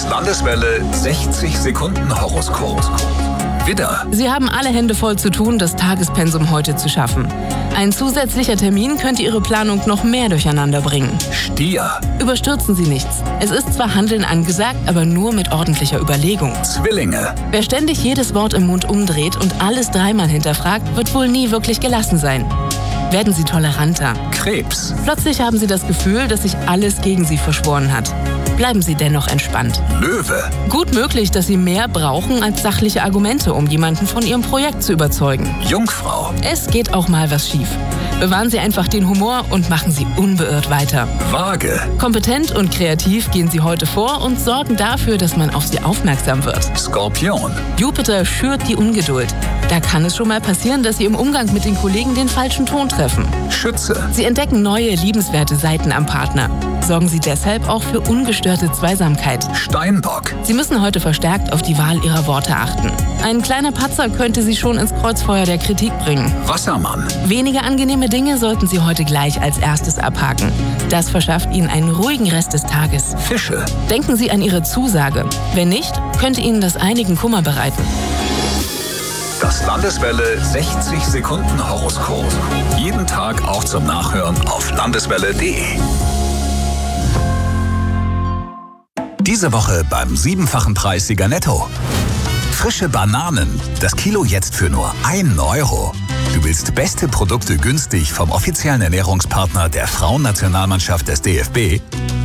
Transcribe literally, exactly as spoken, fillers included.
Das Landeswelle sechzig Sekunden Horoskop. Widder. Sie haben alle Hände voll zu tun, das Tagespensum heute zu schaffen. Ein zusätzlicher Termin könnte Ihre Planung noch mehr durcheinander bringen. Stier. Überstürzen Sie nichts. Es ist zwar Handeln angesagt, aber nur mit ordentlicher Überlegung. Zwillinge. Wer ständig jedes Wort im Mund umdreht und alles dreimal hinterfragt, wird wohl nie wirklich gelassen sein. Werden Sie toleranter. Krebs. Plötzlich haben Sie das Gefühl, dass sich alles gegen Sie verschworen hat. Bleiben Sie dennoch entspannt. Löwe. Gut möglich, dass Sie mehr brauchen als sachliche Argumente, um jemanden von Ihrem Projekt zu überzeugen. Jungfrau. Es geht auch mal was schief. Bewahren Sie einfach den Humor und machen Sie unbeirrt weiter. Waage. Kompetent und kreativ gehen Sie heute vor und sorgen dafür, dass man auf Sie aufmerksam wird. Skorpion. Jupiter schürt die Ungeduld. Da kann es schon mal passieren, dass Sie im Umgang mit den Kollegen den falschen Ton treffen. Schütze. Sie entdecken neue, liebenswerte Seiten am Partner. Sorgen Sie deshalb auch für ungestörte Zweisamkeit. Steinbock. Sie müssen heute verstärkt auf die Wahl Ihrer Worte achten. Ein kleiner Patzer könnte Sie schon ins Kreuzfeuer der Kritik bringen. Wassermann. Wenige angenehme Dinge sollten Sie heute gleich als erstes abhaken. Das verschafft Ihnen einen ruhigen Rest des Tages. Fische. Denken Sie an Ihre Zusage. Wenn nicht, könnte Ihnen das einigen Kummer bereiten. Das Landeswelle sechzig Sekunden Horoskop. Jeden Tag auch zum Nachhören auf landeswelle punkt de. Diese Woche beim siebenfachen Preissieger Netto. Frische Bananen. Das Kilo jetzt für nur ein Euro. Du willst beste Produkte günstig vom offiziellen Ernährungspartner der Frauennationalmannschaft des D F B?